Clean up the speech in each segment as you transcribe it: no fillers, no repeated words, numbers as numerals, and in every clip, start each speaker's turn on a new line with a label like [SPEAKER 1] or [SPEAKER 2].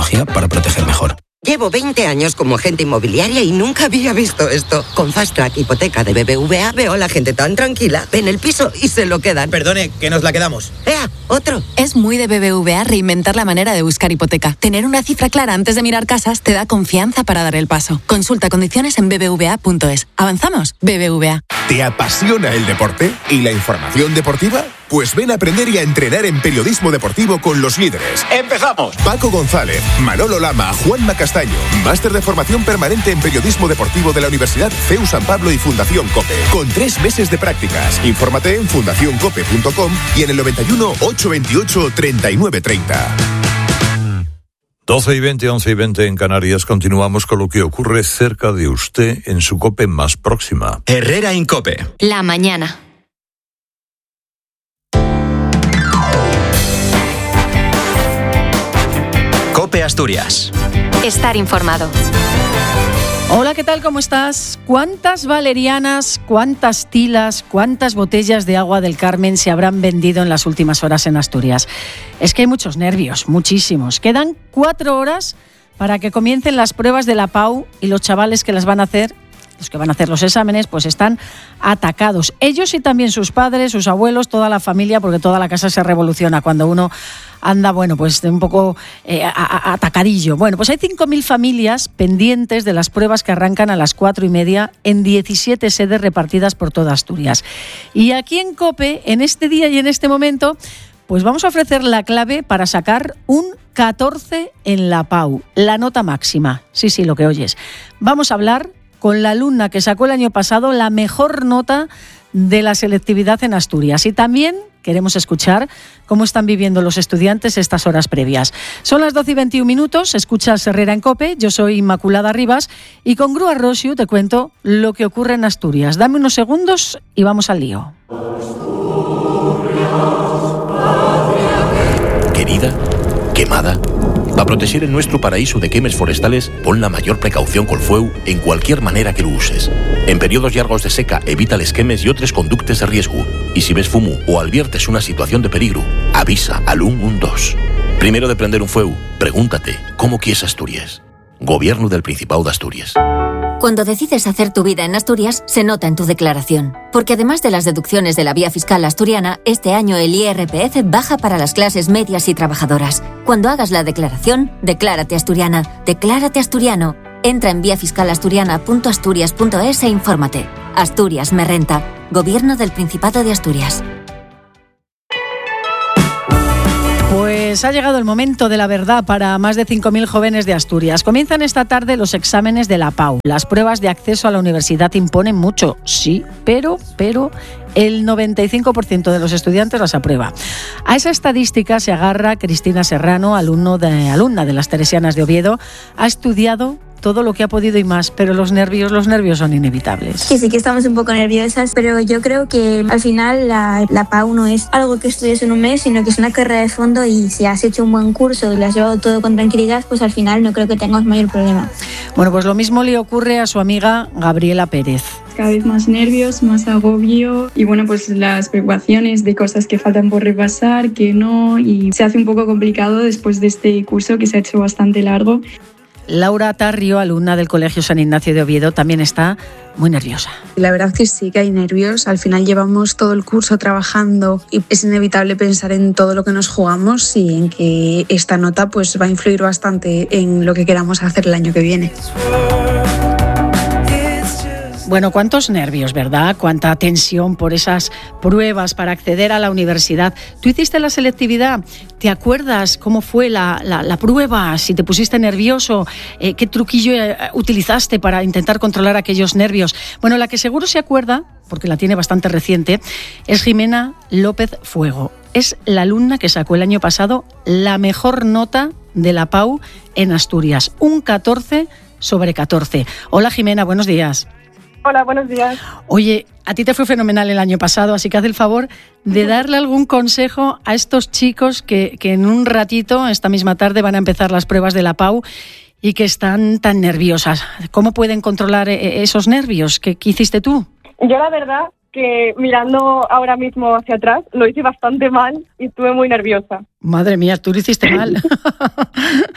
[SPEAKER 1] tecnología para proteger mejor.
[SPEAKER 2] Llevo 20 años como agente inmobiliaria y nunca había visto esto. Con Fast Track Hipoteca de BBVA veo a la gente tan tranquila. Ven el piso y se lo quedan.
[SPEAKER 3] Perdone, que nos la quedamos.
[SPEAKER 2] ¡Ea! ¡Otro!
[SPEAKER 4] Es muy de BBVA reinventar la manera de buscar hipoteca. Tener una cifra clara antes de mirar casas te da confianza para dar el paso. Consulta condiciones en bbva.es. ¿Avanzamos? BBVA.
[SPEAKER 5] ¿Te apasiona el deporte y la información deportiva? Pues ven a aprender y a entrenar en periodismo deportivo con los líderes.
[SPEAKER 6] ¡Empezamos!
[SPEAKER 5] Paco González, Manolo Lama, Juanma Castaño. Máster de formación permanente en periodismo deportivo de la Universidad CEU San Pablo y Fundación COPE. Con 3 meses de prácticas. Infórmate en fundacioncope.com y en el 91 828 3930.
[SPEAKER 7] 12:20, 11:20 en Canarias. Continuamos con lo que ocurre cerca de usted en su COPE más próxima.
[SPEAKER 6] Herrera en COPE.
[SPEAKER 8] La mañana.
[SPEAKER 6] COPE Asturias.
[SPEAKER 8] Estar informado.
[SPEAKER 9] Hola, ¿qué tal? ¿Cómo estás? ¿Cuántas valerianas, cuántas tilas, cuántas botellas de agua del Carmen se habrán vendido en las últimas horas en Asturias? Es que hay muchos nervios, muchísimos. Quedan 4 horas para que comiencen las pruebas de la PAU y los chavales que las van a hacer, los que van a hacer los exámenes, pues están atacados. Ellos y también sus padres, sus abuelos, toda la familia, porque toda la casa se revoluciona cuando uno anda, bueno, pues un poco atacadillo. Bueno, pues hay 5.000 familias pendientes de las pruebas que arrancan a las 4:30 en 17 sedes repartidas por toda Asturias. Y aquí en COPE, en este día y en este momento, pues vamos a ofrecer la clave para sacar un 14 en la PAU, la nota máxima. Sí, lo que oyes. Vamos a hablar con la alumna que sacó el año pasado la mejor nota de la selectividad en Asturias. Y también queremos escuchar cómo están viviendo los estudiantes estas horas previas. Son las 12:21, escuchas Herrera en COPE, yo soy Inmaculada Rivas y con Grúa Rosiu te cuento lo que ocurre en Asturias. Dame unos segundos y vamos al lío.
[SPEAKER 10] Querida, quemada. Para proteger el nuestro paraíso de quemes forestales, pon la mayor precaución col fueu en cualquier manera que lo uses. En periodos llargos de seca, evita les quemes y otros conductes de riesgo. Y si ves fumo o adviertes una situación de peligro, avisa al 112. Primero de prender un fueu, pregúntate, ¿cómo quieres Asturias? Gobierno del Principado de Asturias.
[SPEAKER 8] Cuando decides hacer tu vida en Asturias, se nota en tu declaración. Porque además de las deducciones de la vía fiscal asturiana, este año el IRPF baja para las clases medias y trabajadoras. Cuando hagas la declaración, declárate asturiana, declárate asturiano. Entra en viafiscalasturiana.asturias.es e infórmate. Asturias me renta. Gobierno del Principado de Asturias.
[SPEAKER 9] Pues ha llegado el momento de la verdad para más de 5.000 jóvenes de Asturias. Comienzan esta tarde los exámenes de la PAU. Las pruebas de acceso a la universidad imponen mucho, sí, pero el 95% de los estudiantes las aprueba. A esa estadística se agarra Cristina Serrano, alumna de las Teresianas de Oviedo. Ha estudiado todo lo que ha podido y más, pero los nervios son inevitables.
[SPEAKER 11] Sí que estamos un poco nerviosas, pero yo creo que al final la PAU no es algo que estudies en un mes, sino que es una carrera de fondo y si has hecho un buen curso y lo has llevado todo con tranquilidad, pues al final no creo que tengas mayor problema.
[SPEAKER 9] Bueno, pues lo mismo le ocurre a su amiga Gabriela Pérez.
[SPEAKER 12] Cada vez más nervios, más agobio y bueno, pues las preocupaciones de cosas que faltan por repasar, que no, y se hace un poco complicado después de este curso que se ha hecho bastante largo.
[SPEAKER 9] Laura Tarrio, alumna del Colegio San Ignacio de Oviedo, también está muy nerviosa.
[SPEAKER 13] La verdad que sí que hay nervios. Al final llevamos todo el curso trabajando y es inevitable pensar en todo lo que nos jugamos y en que esta nota pues va a influir bastante en lo que queramos hacer el año que viene.
[SPEAKER 9] Bueno, cuántos nervios, ¿verdad? Cuánta tensión por esas pruebas para acceder a la universidad. Tú hiciste la selectividad, ¿te acuerdas cómo fue la prueba? Si te pusiste nervioso, ¿qué truquillo utilizaste para intentar controlar aquellos nervios? Bueno, la que seguro se acuerda, porque la tiene bastante reciente, es Jimena López Fuego. Es la alumna que sacó el año pasado la mejor nota de la PAU en Asturias, un 14 sobre 14. Hola Jimena, buenos días.
[SPEAKER 14] Hola, buenos días.
[SPEAKER 9] Oye, a ti te fue fenomenal el año pasado, así que haz el favor de darle algún consejo a estos chicos que en un ratito, esta misma tarde, van a empezar las pruebas de la PAU y que están tan nerviosas. ¿Cómo pueden controlar esos nervios? ¿Qué hiciste tú?
[SPEAKER 14] Yo la verdad que mirando ahora mismo hacia atrás lo hice bastante mal y estuve muy nerviosa.
[SPEAKER 9] Madre mía, tú lo hiciste mal.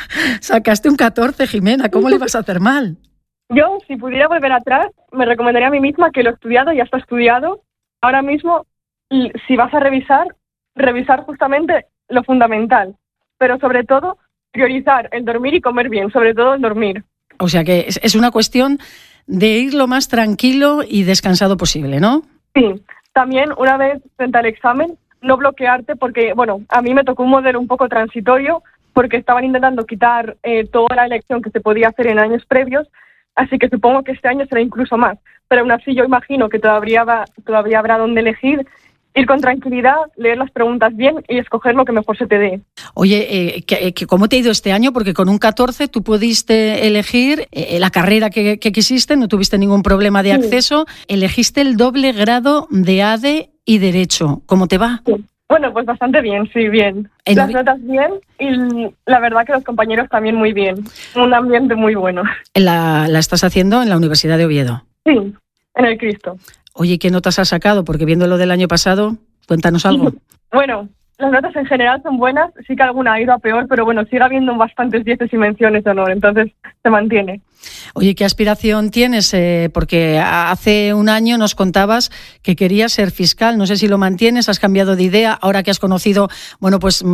[SPEAKER 9] Sacaste un 14, Jimena, ¿cómo le vas a hacer mal?
[SPEAKER 14] Yo, si pudiera volver atrás, me recomendaría a mí misma que lo he estudiado, ya está estudiado. Ahora mismo, si vas a revisar justamente lo fundamental, pero sobre todo priorizar el dormir y comer bien, sobre todo el dormir.
[SPEAKER 9] O sea que es una cuestión de ir lo más tranquilo y descansado posible, ¿no?
[SPEAKER 14] Sí, también una vez frente al examen, no bloquearte porque, bueno, a mí me tocó un modelo un poco transitorio porque estaban intentando quitar toda la elección que se podía hacer en años previos, así que supongo que este año será incluso más. Pero aún así yo imagino que todavía habrá donde elegir, ir con tranquilidad, leer las preguntas bien y escoger lo que mejor se te dé.
[SPEAKER 9] Oye, ¿cómo te ha ido este año? Porque con un 14 tú pudiste elegir la carrera que quisiste, no tuviste ningún problema de acceso, elegiste el doble grado de ADE y Derecho. ¿Cómo te va?
[SPEAKER 14] Sí. Bueno, pues bastante bien, sí, bien. Las notas bien y la verdad que los compañeros también muy bien. Un ambiente muy bueno.
[SPEAKER 9] ¿La estás haciendo en la Universidad de Oviedo?
[SPEAKER 14] Sí, en el Cristo.
[SPEAKER 9] Oye, ¿qué notas has sacado? Porque viendo lo del año pasado, cuéntanos algo.
[SPEAKER 14] Bueno, las notas en general son buenas, sí que alguna ha ido a peor, pero bueno, sigue habiendo bastantes 10 y menciones de honor, entonces se mantiene.
[SPEAKER 9] Oye, ¿qué aspiración tienes? Porque hace un año nos contabas que querías ser fiscal, no sé si lo mantienes, has cambiado de idea, ahora que has conocido, bueno, pues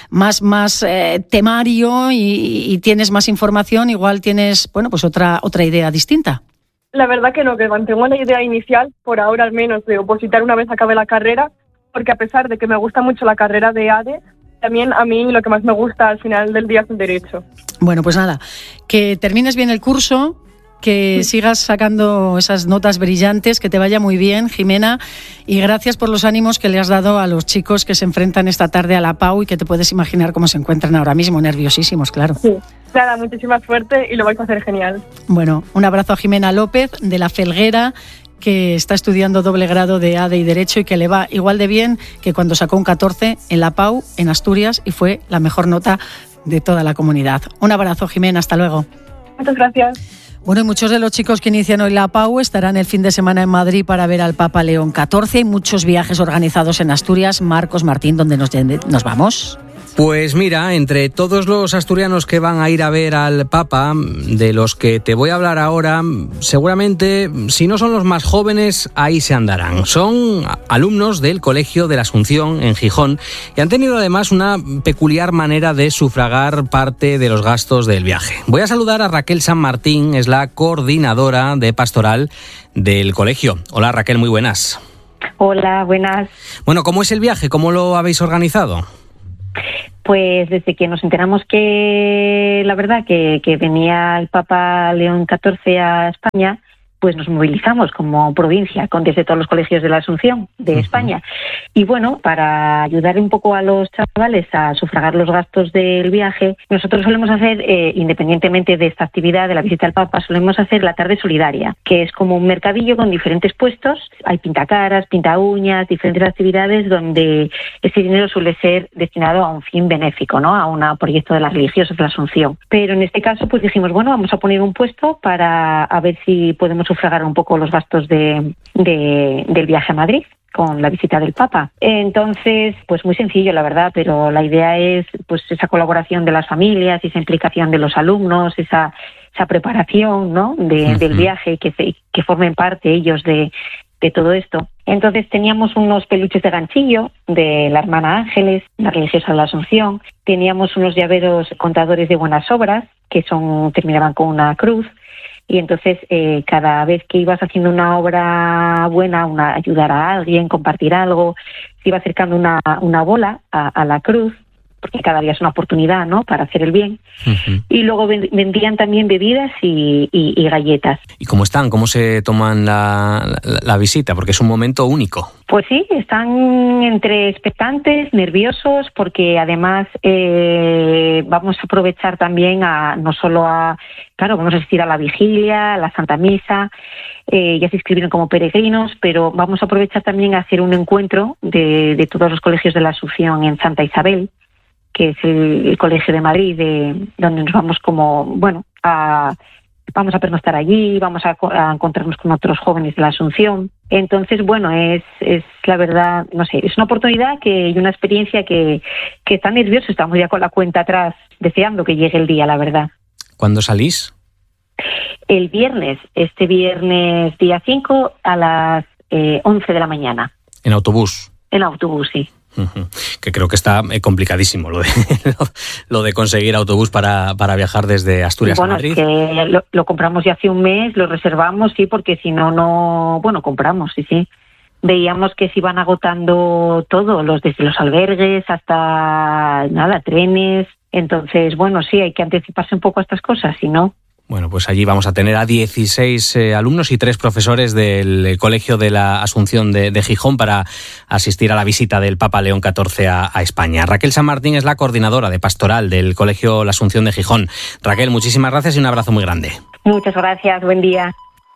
[SPEAKER 9] más temario y tienes más información, igual tienes, bueno, pues otra idea distinta.
[SPEAKER 14] La verdad que no, que mantengo la idea inicial, por ahora al menos, de opositar una vez acabe la carrera, porque a pesar de que me gusta mucho la carrera de ADE, también a mí lo que más me gusta al final del día es el Derecho.
[SPEAKER 9] Bueno, pues nada, que termines bien el curso, que sigas sacando esas notas brillantes, que te vaya muy bien, Jimena, y gracias por los ánimos que le has dado a los chicos que se enfrentan esta tarde a la PAU y que te puedes imaginar cómo se encuentran ahora mismo, nerviosísimos, claro.
[SPEAKER 14] Sí, nada, muchísima suerte y lo vais a hacer genial.
[SPEAKER 9] Bueno, un abrazo a Jimena López de La Felguera, que está estudiando doble grado de ADE y Derecho y que le va igual de bien que cuando sacó un 14 en la PAU, en Asturias, y fue la mejor nota de toda la comunidad. Un abrazo, Jimena, hasta luego.
[SPEAKER 14] Muchas gracias.
[SPEAKER 9] Bueno, y muchos de los chicos que inician hoy la PAU estarán el fin de semana en Madrid para ver al Papa León XIV. Hay muchos viajes organizados en Asturias. Marcos, Martín, ¿dónde nos vamos?
[SPEAKER 1] Pues mira, entre todos los asturianos que van a ir a ver al Papa, de los que te voy a hablar ahora, seguramente, si no son los más jóvenes, ahí se andarán. Son alumnos del Colegio de la Asunción en Gijón y han tenido además una peculiar manera de sufragar parte de los gastos del viaje. Voy a saludar a Raquel San Martín, es la coordinadora de pastoral del colegio. Hola Raquel, muy buenas.
[SPEAKER 3] Hola, buenas.
[SPEAKER 1] Bueno, ¿cómo es el viaje? ¿Cómo lo habéis organizado?
[SPEAKER 3] Pues desde que nos enteramos que la verdad que venía el Papa León XIV a España, pues nos movilizamos como provincia desde todos los colegios de la Asunción de España. Y bueno, para ayudar un poco a los chavales a sufragar los gastos del viaje, nosotros solemos hacer, independientemente de esta actividad de la visita al Papa, solemos hacer la tarde solidaria, que es como un mercadillo con diferentes puestos. Hay pintacaras, pinta uñas, diferentes actividades donde ese dinero suele ser destinado a un fin benéfico, ¿no? A un proyecto de las religiosas de la Asunción. Pero en este caso, pues dijimos, bueno, vamos a poner un puesto para a ver si podemos sufragar un poco los gastos del viaje a Madrid con la visita del Papa. Entonces, pues muy sencillo, la verdad, pero la idea es pues esa colaboración de las familias, esa implicación de los alumnos, esa preparación, ¿no? del viaje, que formen parte ellos de todo esto. Entonces teníamos unos peluches de ganchillo de la hermana Ángeles, la religiosa de la Asunción, teníamos unos llaveros contadores de buenas obras, que terminaban con una cruz. Y entonces cada vez que ibas haciendo una obra buena, ayudar a alguien, compartir algo, se iba acercando una bola a la cruz, porque cada día es una oportunidad, ¿no?, para hacer el bien. Y luego vendían también bebidas y galletas.
[SPEAKER 1] ¿Y cómo están? ¿Cómo se toman la visita? Porque es un momento único.
[SPEAKER 3] Pues sí, están entre expectantes, nerviosos, porque además vamos a aprovechar también vamos a asistir a la vigilia, a la Santa Misa, ya se inscribieron como peregrinos, pero vamos a aprovechar también a hacer un encuentro de todos los colegios de la Asunción en Santa Isabel, que es el Colegio de Madrid, donde nos vamos vamos a pernoctar allí, vamos a encontrarnos con otros jóvenes de la Asunción. Entonces, bueno, es la verdad, no sé, es una oportunidad y una experiencia que está nervioso, estamos ya con la cuenta atrás deseando que llegue el día, la verdad.
[SPEAKER 1] ¿Cuándo salís?
[SPEAKER 3] El viernes, este viernes día 5 a las 11 de la mañana.
[SPEAKER 1] ¿En autobús?
[SPEAKER 3] En autobús, sí.
[SPEAKER 1] Que creo que está complicadísimo lo de conseguir autobús para viajar desde Asturias a Madrid.
[SPEAKER 3] Es que lo compramos ya hace un mes, lo reservamos, sí, porque si no, compramos, sí. Veíamos que se iban agotando todo, desde los albergues hasta, trenes. Entonces, sí, hay que anticiparse un poco a estas cosas, si no...
[SPEAKER 1] Bueno, pues allí vamos a tener a 16 alumnos y 3 profesores del Colegio de la Asunción de Gijón para asistir a la visita del Papa León XIV a España. Raquel San Martín es la coordinadora de pastoral del Colegio La Asunción de Gijón. Raquel, muchísimas gracias y un abrazo muy grande.
[SPEAKER 3] Muchas gracias, buen día.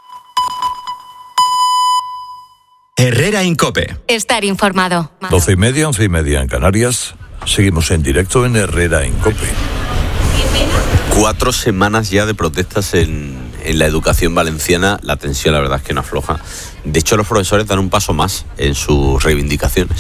[SPEAKER 6] Herrera en COPE.
[SPEAKER 4] Estar informado.
[SPEAKER 7] 12:30, 11:30 en Canarias. Seguimos en directo en Herrera en COPE.
[SPEAKER 15] 4 semanas ya de protestas en la educación valenciana. La tensión, la verdad, es que no afloja. De hecho, los profesores dan un paso más en sus reivindicaciones.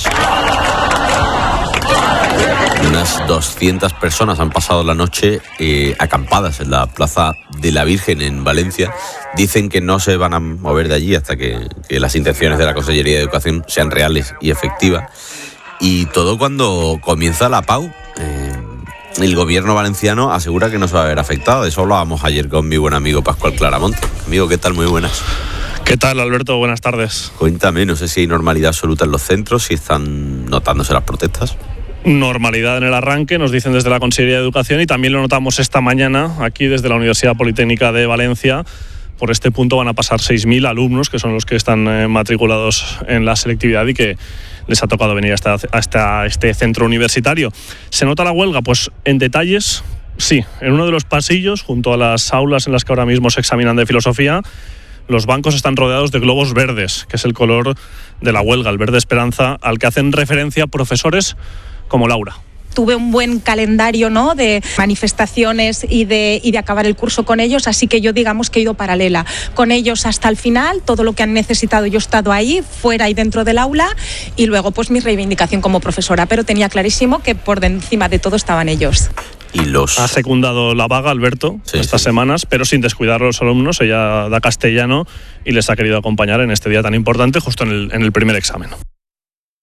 [SPEAKER 15] Unas 200 personas han pasado la noche acampadas en la Plaza de la Virgen en Valencia. Dicen que no se van a mover de allí hasta que las intenciones de la Consellería de Educación sean reales y efectivas. Y todo cuando comienza la PAU. El gobierno valenciano asegura que no se va a ver afectado. De eso hablábamos ayer con mi buen amigo Pascual Claramonte. Amigo, ¿qué tal? Muy buenas.
[SPEAKER 16] ¿Qué tal, Alberto? Buenas tardes.
[SPEAKER 15] Cuéntame, no sé si hay normalidad absoluta en los centros, si están notándose las protestas.
[SPEAKER 16] Normalidad en el arranque, nos dicen desde la Consellería de Educación, y también lo notamos esta mañana aquí desde la Universidad Politécnica de Valencia. Por este punto van a pasar 6.000 alumnos, que son los que están matriculados en la selectividad y que les ha tocado venir hasta este centro universitario. ¿Se nota la huelga? Pues en detalles, sí. En uno de los pasillos, junto a las aulas en las que ahora mismo se examinan de filosofía, los bancos están rodeados de globos verdes, que es el color de la huelga, el verde esperanza, al que hacen referencia profesores como Laura.
[SPEAKER 17] Tuve un buen calendario, ¿no?, de manifestaciones y de acabar el curso con ellos, así que yo digamos que he ido paralela con ellos hasta el final. Todo lo que han necesitado yo he estado ahí, fuera y dentro del aula, y luego pues mi reivindicación como profesora, pero tenía clarísimo que por encima de todo estaban ellos.
[SPEAKER 16] Ha secundado la vaga, Alberto, estas semanas, pero sin descuidar a los alumnos. Ella da castellano y les ha querido acompañar en este día tan importante, justo en el primer examen.